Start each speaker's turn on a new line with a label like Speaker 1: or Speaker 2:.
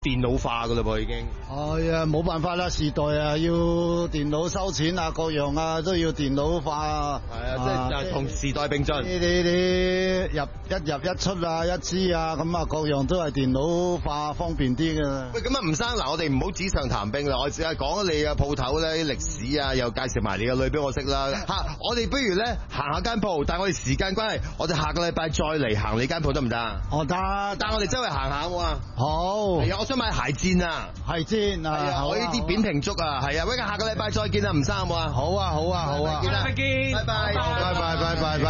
Speaker 1: 電腦化噶啦噃，已經。
Speaker 2: 係啊，冇辦法啦，時代啊，要電腦收錢啊，各樣啊都要電腦化啊。
Speaker 1: 係啊，即係同時代並進。
Speaker 2: 你入一出啊，一支啊，咁啊各樣都係電腦化方便啲嘅。
Speaker 1: 喂，咁啊，吳生嗱，我哋唔好紙上談兵啦，我只係講你嘅鋪頭咧啲歷史啊，又介紹埋你嘅女俾我識啦。嚇，我哋不如咧行下間鋪，但係我哋時間關係，我哋下個禮拜再嚟行你間鋪得唔得啊？
Speaker 2: 哦，得，
Speaker 1: 帶我哋周圍行下好唔好啊？
Speaker 2: 好。
Speaker 1: 係啊，我想買鞋墊啊。
Speaker 2: 鞋墊啊，
Speaker 1: 係啊，我呢啲扁平足啊，係啊，喂，下個禮拜再見啊，吳生好唔好啊？
Speaker 2: 好啊，好啊，好啊，
Speaker 1: 見啦，
Speaker 3: 再見，
Speaker 1: 拜拜，
Speaker 2: 拜拜，拜拜。